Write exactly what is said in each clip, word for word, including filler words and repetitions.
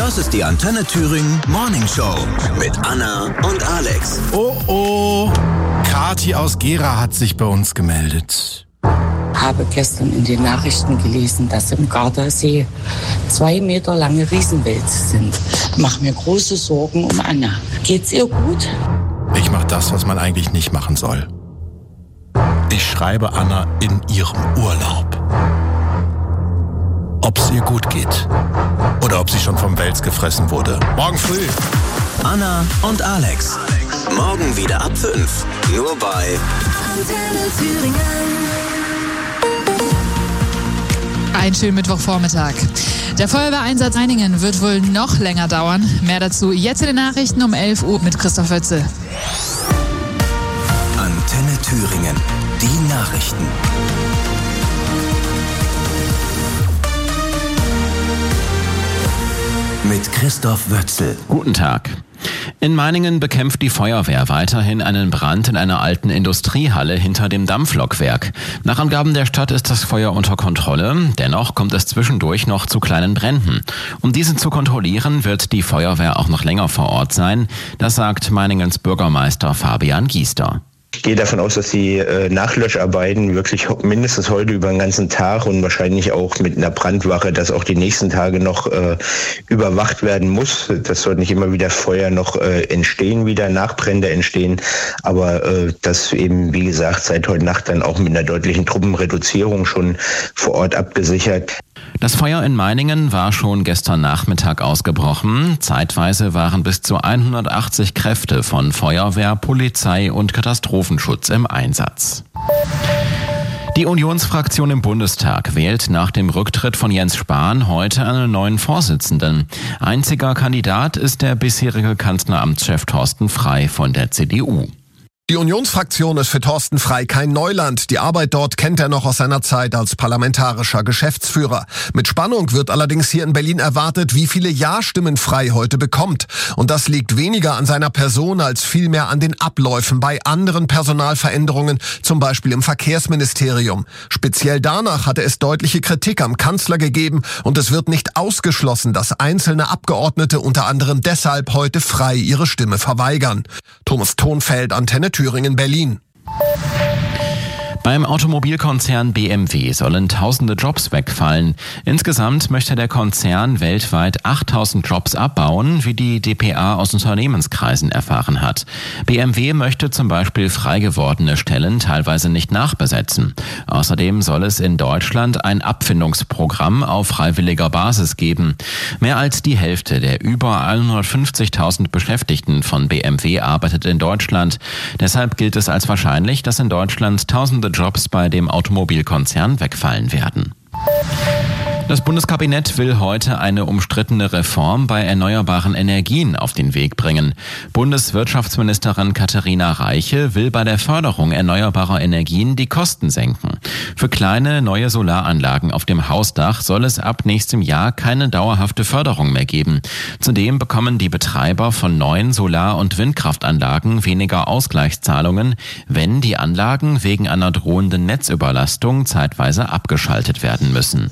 Das ist die Antenne Thüringen Morning Show mit Anna und Alex. Oh oh, Kathi aus Gera hat sich bei uns gemeldet. Habe gestern in den Nachrichten gelesen, dass im Gardasee zwei Meter lange Riesenwälze sind. Mach mir große Sorgen um Anna. Geht's ihr gut? Ich mache das, was man eigentlich nicht machen soll. Ich schreibe Anna in ihrem Urlaub. Ob es ihr gut geht oder ob sie schon vom Wels gefressen wurde. Morgen früh. Anna und Alex. Morgen wieder ab fünf. Nur bei Antenne Thüringen. Einen schönen Mittwochvormittag. Der Feuerwehreinsatz Meiningen wird wohl noch länger dauern. Mehr dazu jetzt in den Nachrichten um elf Uhr mit Christoph Wötzel. Antenne Thüringen. Die Nachrichten. Mit Christoph Wötzel. Guten Tag. In Meiningen bekämpft die Feuerwehr weiterhin einen Brand in einer alten Industriehalle hinter dem Dampflokwerk. Nach Angaben der Stadt ist das Feuer unter Kontrolle, dennoch kommt es zwischendurch noch zu kleinen Bränden. Um diese zu kontrollieren, wird die Feuerwehr auch noch länger vor Ort sein. Das sagt Meiningens Bürgermeister Fabian Giester. Ich gehe davon aus, dass die äh, Nachlöscharbeiten wirklich mindestens heute über den ganzen Tag und wahrscheinlich auch mit einer Brandwache, dass auch die nächsten Tage noch äh, überwacht werden muss. Das soll nicht immer wieder Feuer noch äh, entstehen, wieder Nachbrände entstehen. Aber äh, das eben, wie gesagt, seit heute Nacht dann auch mit einer deutlichen Truppenreduzierung schon vor Ort abgesichert. Das Feuer in Meiningen war schon gestern Nachmittag ausgebrochen. Zeitweise waren bis zu hundertachtzig Kräfte von Feuerwehr, Polizei und Katastrophenschutz im Einsatz. Die Unionsfraktion im Bundestag wählt nach dem Rücktritt von Jens Spahn heute einen neuen Vorsitzenden. Einziger Kandidat ist der bisherige Kanzleramtschef Thorsten Frey von der C D U. Die Unionsfraktion ist für Thorsten Frey kein Neuland. Die Arbeit dort kennt er noch aus seiner Zeit als parlamentarischer Geschäftsführer. Mit Spannung wird allerdings hier in Berlin erwartet, wie viele Ja-Stimmen Frey heute bekommt. Und das liegt weniger an seiner Person als vielmehr an den Abläufen bei anderen Personalveränderungen, zum Beispiel im Verkehrsministerium. Speziell danach hatte es deutliche Kritik am Kanzler gegeben und es wird nicht ausgeschlossen, dass einzelne Abgeordnete unter anderem deshalb heute Frey ihre Stimme verweigern. Thomas Thonfeld, Antenne Thüringen, Berlin. Beim Automobilkonzern B M W sollen tausende Jobs wegfallen. Insgesamt möchte der Konzern weltweit achttausend Jobs abbauen, wie die D P A aus Unternehmenskreisen erfahren hat. B M W möchte zum Beispiel frei gewordene Stellen teilweise nicht nachbesetzen. Außerdem soll es in Deutschland ein Abfindungsprogramm auf freiwilliger Basis geben. Mehr als die Hälfte der über hundertfünfzigtausend Beschäftigten von B M W arbeitet in Deutschland. Deshalb gilt es als wahrscheinlich, dass in Deutschland tausende Jobs bei dem Automobilkonzern wegfallen werden. Das Bundeskabinett will heute eine umstrittene Reform bei erneuerbaren Energien auf den Weg bringen. Bundeswirtschaftsministerin Katharina Reiche will bei der Förderung erneuerbarer Energien die Kosten senken. Für kleine neue Solaranlagen auf dem Hausdach soll es ab nächstem Jahr keine dauerhafte Förderung mehr geben. Zudem bekommen die Betreiber von neuen Solar- und Windkraftanlagen weniger Ausgleichszahlungen, wenn die Anlagen wegen einer drohenden Netzüberlastung zeitweise abgeschaltet werden müssen.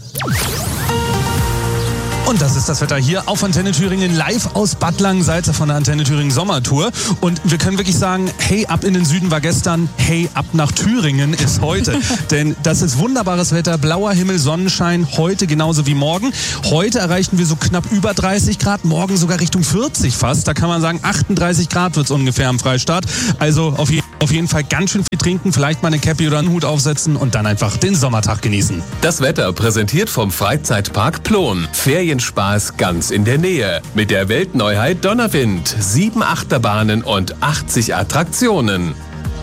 Und das ist das Wetter hier auf Antenne Thüringen, live aus Bad Langensalza von der Antenne Thüringen Sommertour. Und wir können wirklich sagen, hey, ab in den Süden war gestern, hey, ab nach Thüringen ist heute. Denn das ist wunderbares Wetter, blauer Himmel, Sonnenschein, heute genauso wie morgen. Heute erreichen wir so knapp über dreißig Grad, morgen sogar Richtung vierzig fast. Da kann man sagen, achtunddreißig Grad wird es ungefähr am Freistaat. Also auf, je- auf jeden Fall ganz schön viel trinken, vielleicht mal eine Cappy oder einen Hut aufsetzen und dann einfach den Sommertag genießen. Das Wetter präsentiert vom Freizeitpark Plon. Ferienspaß ganz in der Nähe. Mit der Weltneuheit Donnerwind. Sieben Achterbahnen und achtzig Attraktionen.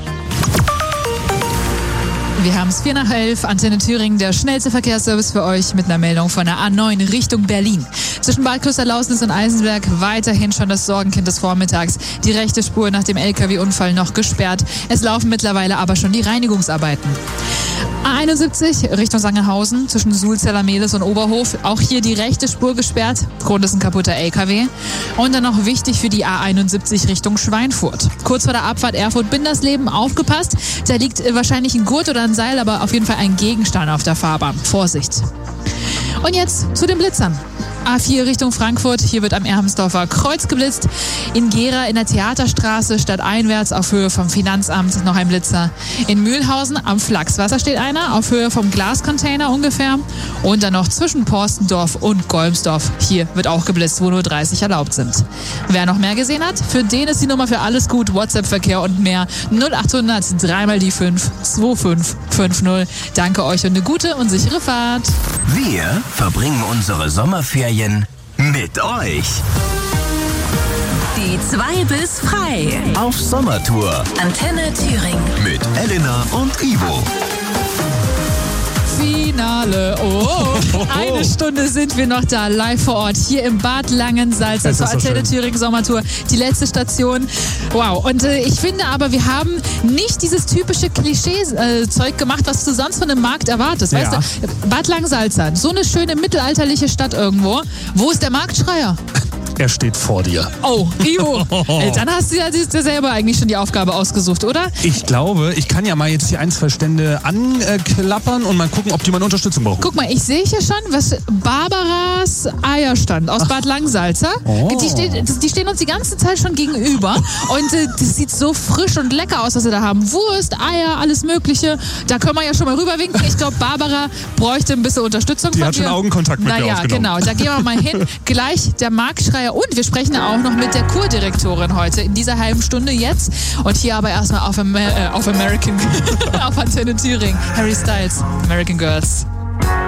Wir haben es vier nach elf, Antenne Thüringen, der schnellste Verkehrsservice für euch mit einer Meldung von der A neun Richtung Berlin. Zwischen Bad Köster-Lausnitz und Eisenberg weiterhin schon das Sorgenkind des Vormittags. Die rechte Spur nach dem L K W-Unfall noch gesperrt. Es laufen mittlerweile aber schon die Reinigungsarbeiten. A einundsiebzig Richtung Sangerhausen zwischen Sulzeller Mehlis und Oberhof. Auch hier die rechte Spur gesperrt. Grund ist ein kaputter L K W. Und dann noch wichtig für die A einundsiebzig Richtung Schweinfurt. Kurz vor der Abfahrt Erfurt-Bindersleben, aufgepasst. Da liegt wahrscheinlich ein Gurt oder ein Seil, aber auf jeden Fall ein Gegenstand auf der Fahrbahn. Vorsicht. Und jetzt zu den Blitzern. A vier Richtung Frankfurt. Hier wird am Ermsdorfer Kreuz geblitzt. In Gera in der Theaterstraße stadteinwärts auf Höhe vom Finanzamt noch ein Blitzer. In Mühlhausen am Flachswasser steht einer auf Höhe vom Glascontainer ungefähr. Und dann noch zwischen Porstendorf und Golmsdorf. Hier wird auch geblitzt, wo nur dreißig erlaubt sind. Wer noch mehr gesehen hat, für den ist die Nummer für alles gut, WhatsApp-Verkehr und mehr null achthundert drei mal die fünf zwei fünf fünf null. Danke euch und eine gute und sichere Fahrt. Wir verbringen unsere Sommerferien mit euch. Die zwei bis frei. Auf Sommertour Antenne Thüringen. mit Elena und Ivo. Finale. Oh, eine Stunde sind wir noch da, live vor Ort, hier im Bad Langensalza zur Antenne Thüringen Sommertour. Die letzte Station. Wow. Und äh, ich finde aber, wir haben nicht dieses typische Klischee-Zeug äh, gemacht, was du sonst von einem Markt erwartest. Ja. Weißt du, Bad Langensalza, so eine schöne mittelalterliche Stadt irgendwo. Wo ist der Marktschreier? Er steht vor dir. Oh, Ivo. Ey, dann hast du ja dir selber eigentlich schon die Aufgabe ausgesucht, oder? Ich glaube, ich kann ja mal jetzt die ein, zwei Stände anklappern und mal gucken, ob die meine Unterstützung brauchen. Guck mal, ich sehe hier schon, was Barbaras Eierstand aus Bad Langensalza. Oh. Die, steht, die stehen uns die ganze Zeit schon gegenüber. Und äh, das sieht so frisch und lecker aus, was sie da haben. Wurst, Eier, alles Mögliche. Da können wir ja schon mal rüberwinken. Ich glaube, Barbara bräuchte ein bisschen Unterstützung Die von hat dir. schon Augenkontakt mit naja, mir aufgenommen. Genau, da gehen wir mal hin. Gleich der Marktschreier. Und wir sprechen auch noch mit der Kurdirektorin heute in dieser halben Stunde jetzt. Und hier aber erstmal auf, Amer äh, auf American, auf Antenne Thüringen. Harry Styles, American Girls.